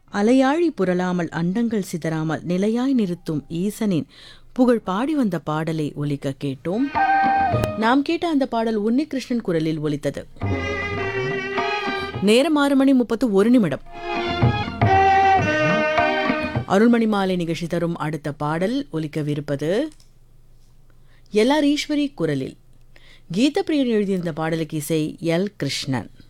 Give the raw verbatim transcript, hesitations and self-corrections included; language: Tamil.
அலையாழி புரளாமல் அண்டங்கள் சிதறாமல் நிலையாய் நிறுத்தும் ஈசனின் புகழ் பாடி வந்த பாடலை ஒலிக்க கேட்டோம். நாம் கேட்ட அந்த பாடல் உன்னிகிருஷ்ணன் குரலில் ஒலித்தது. நேரம் ஆறு மணி முப்பத்து ஒரு நிமிடம். அருள்மணி மாலை நிகழ்ச்சி தரும் அடுத்த பாடல் ஒலிக்கவிருப்பது எல் ஆர் ஈஸ்வரி குரலில். கீதப்பிரியன் எழுதியிருந்த பாடலுக்கு இசை எல் கிருஷ்ணன்.